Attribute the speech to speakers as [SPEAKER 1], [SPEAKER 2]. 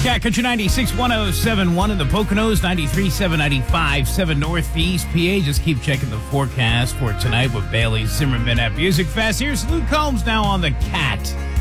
[SPEAKER 1] Cat Country 96, 107.1 in the Poconos, 93.7, 95.7 Northeast PA. Just keep checking the forecast for tonight with Bailey Zimmerman at Music Fest. Here's Luke Combs now on the Cat